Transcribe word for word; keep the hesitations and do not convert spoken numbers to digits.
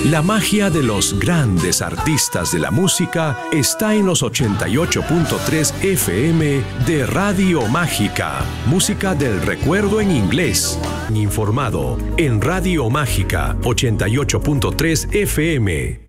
La magia de los grandes artistas de la música está en los ochenta y ocho punto tres F M de Radio Mágica. Música del recuerdo en inglés. Informado en Radio Mágica ochenta y ocho punto tres F M.